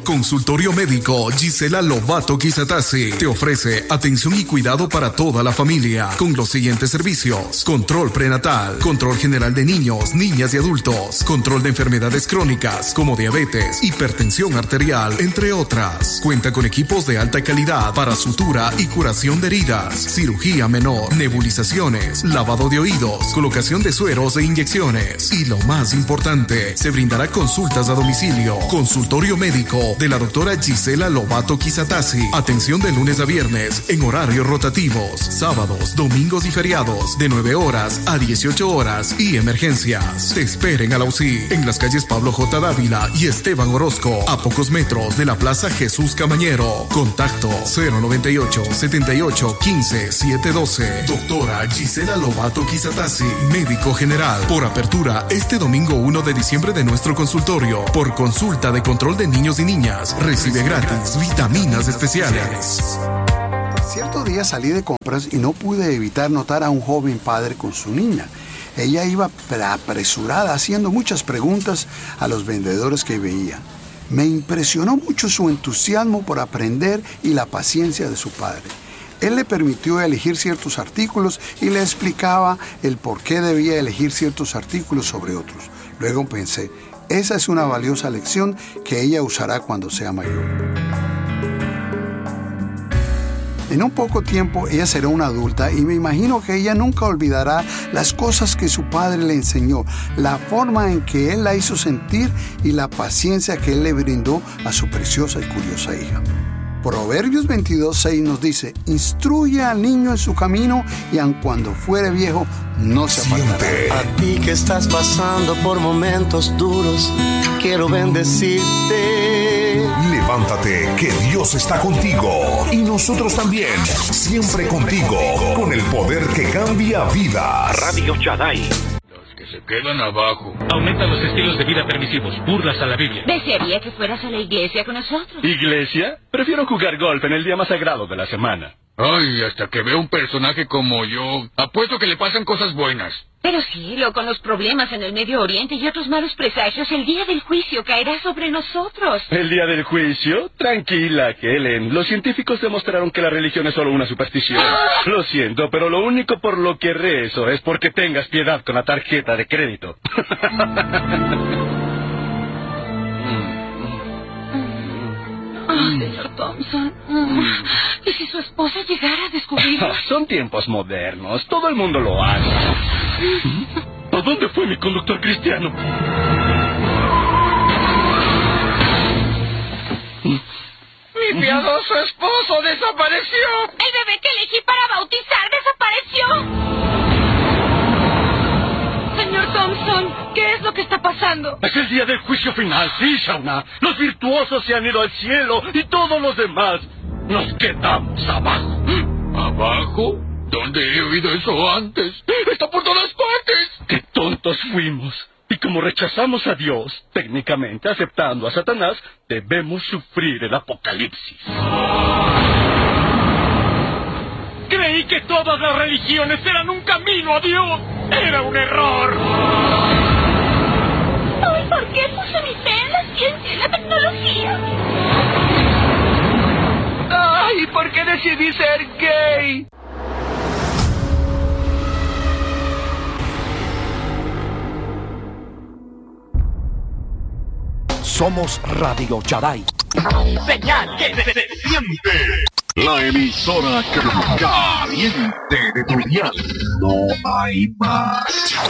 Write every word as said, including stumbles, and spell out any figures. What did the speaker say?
Consultorio Médico Gisela Lobato Quisatasi te ofrece atención y cuidado para toda la familia con los siguientes servicios: control prenatal, control general de niños, niñas y adultos, control de enfermedades crónicas como diabetes, hipertensión arterial, entre otras. Cuenta con equipos de alta calidad para sutura y curación de heridas, cirugía menor, nebulizaciones, lavado de oídos, colocación de sueros e inyecciones. Y lo más importante, se brindará consultas a domicilio. Consultorio médico de la doctora Gisela Lobato Quisatasi. Atención de lunes a viernes en horarios rotativos, sábados, domingos y feriados de nueve horas a dieciocho horas y emergencias. Te esperen a la U C I en las calles Pablo J. Dávila y Esteban Orozco, a pocos metros de la Plaza Jesús Camañero. Contacto cero noventa y ocho, setenta y ocho, quince, setecientos doce. Doctora Gisela Lobato Quisatasi, médico general. Por apertura este domingo uno de diciembre de nuestro consultorio. Por consulta de control de niños y niñas, recibe gratis vitaminas especiales. Cierto día salí de compras y no pude evitar notar a un joven padre con su niña. Ella iba apresurada haciendo muchas preguntas a los vendedores que veía. Me impresionó mucho su entusiasmo por aprender y la paciencia de su padre. Él le permitió elegir ciertos artículos y le explicaba el por qué debía elegir ciertos artículos sobre otros. Luego pensé, esa es una valiosa lección que ella usará cuando sea mayor. En un poco tiempo ella será una adulta y me imagino que ella nunca olvidará las cosas que su padre le enseñó, la forma en que él la hizo sentir y la paciencia que él le brindó a su preciosa y curiosa hija. Proverbios veintidós, seis nos dice: instruye al niño en su camino y aun cuando fuere viejo no se apartará. A ti que estás pasando por momentos duros, quiero bendecirte. Levántate, que Dios está contigo y nosotros también, siempre contigo, con el poder que cambia vidas. Radio Shaddai. Los que se quedan abajo. Aumentan los estilos de vida permisivos, burlas a la Biblia. Desearía que fueras a la iglesia con nosotros. ¿Iglesia? Prefiero jugar golf en el día más sagrado de la semana. Ay, hasta que veo un personaje como yo, apuesto que le pasan cosas buenas. Pero cielo, con los problemas en el Medio Oriente y otros malos presagios, el día del juicio caerá sobre nosotros. ¿El día del juicio? Tranquila, Helen. Los científicos demostraron que la religión es solo una superstición. ¡Ah! Lo siento, pero lo único por lo que rezo es porque tengas piedad con la tarjeta de crédito. Oh, señor Thompson. ¿Y si su esposa llegara a descubrirlo? Son tiempos modernos. Todo el mundo lo hace. ¿A dónde fue mi conductor cristiano? ¡Mi piadoso esposo desapareció! ¡El bebé que elegí para bautizar desapareció! Señor Thompson, ¿qué es lo que está pasando? Es el día del juicio final, sí, Shauna. Los virtuosos se han ido al cielo y todos los demás nos quedamos abajo. ¿Abajo? ¿Dónde he oído eso antes? ¡Está por todas partes! ¡Qué tontos fuimos! Y como rechazamos a Dios, técnicamente aceptando a Satanás, debemos sufrir el apocalipsis. Creí que todas las religiones eran un camino a Dios. ¡Era un error! Ay, ¿por qué puse mi fe en la ciencia y la tecnología? ¡Ay, por qué decidí ser gay! Somos Radio Shaddai. Señal que se, se siente. La emisora caliente de tu dial. No hay más.